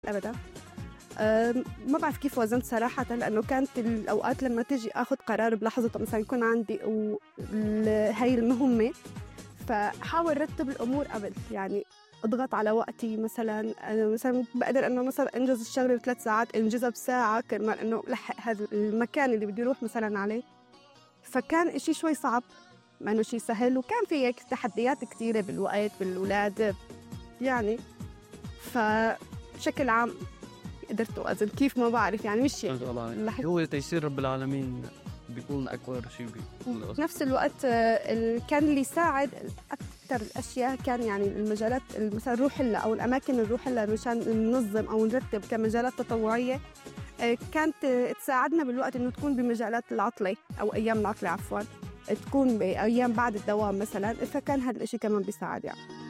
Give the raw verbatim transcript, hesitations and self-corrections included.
أبداً. أه ما بعرف كيف وزنت صراحة، لأنه كانت الأوقات لما تجي أخذ قرار بلحظة مثلا يكون عندي هاي المهمة، فحاول رتب الأمور قبل، يعني أضغط على وقتي. مثلا أنا مثلا بقدر أنه مثلا أنجز الشغلة بثلاث ساعات أنجزها بساعة كرمال أنه لحق هذا المكان اللي بدي أروح مثلا عليه. فكان إشي شوي صعب، ما إنه شيء سهل، وكان في تحديات كتيرة بالوقت بالأولاد يعني. فبشكل عام قدرت أوازن كيف ما بعرف، يعني مش لحق. هو تيسير رب العالمين بيكون أكبر شيء. نفس الوقت كان اللي يساعد أكثر الأشياء كان يعني المجالات مثلا نروح لها أو الأماكن نروح لها مشان ننظم أو نرتب كمجالات تطوعية، كانت تساعدنا بالوقت إنه تكون بمجالات العطلة أو أيام العطلة عفواً، تكون بأيام بعد الدوام مثلاً، فكان هذا الإشي كمان بيساعد يعني.